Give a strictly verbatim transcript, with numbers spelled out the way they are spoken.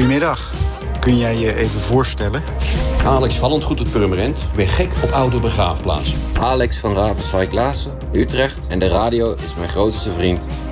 Goedemiddag. Kun jij je even voorstellen? Alex Vallendgoed uit Purmerend. Ik ben gek op oude begraafplaatsen. Alex van Ravenswijk Laassen, Utrecht. En de radio is mijn grootste vriend.